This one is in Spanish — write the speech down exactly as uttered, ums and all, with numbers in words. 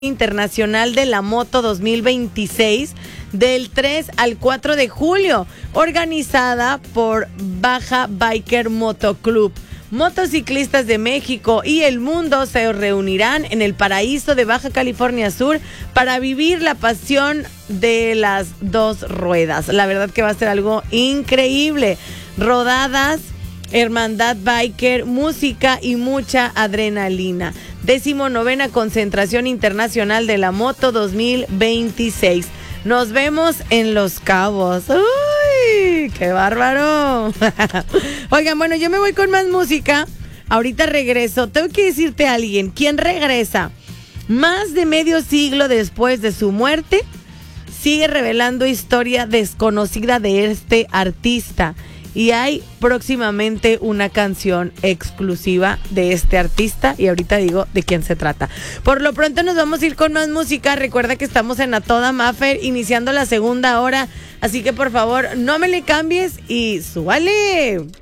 Internacional de la Moto dos mil veintiséis del tres al cuatro de julio, organizada por Baja Biker Moto Club. Motociclistas de México y el mundo se reunirán en el paraíso de Baja California Sur para vivir la pasión de las dos ruedas. La verdad que va a ser algo increíble. Rodadas, hermandad biker, música y mucha adrenalina. Décimo novena concentración internacional de la moto dos mil veintiséis. Nos vemos en Los Cabos. ¡Uy! ¡Qué bárbaro! Oigan, bueno, yo me voy con más música. Ahorita regreso. Tengo que decirte a alguien. ¿Quién regresa? Más de medio siglo después de su muerte, sigue revelando historia desconocida de este artista. Y hay próximamente una canción exclusiva de este artista. Y ahorita digo de quién se trata. Por lo pronto nos vamos a ir con más música. Recuerda que estamos en A Toda Maffer, iniciando la segunda hora. Así que por favor, no me le cambies y súbale.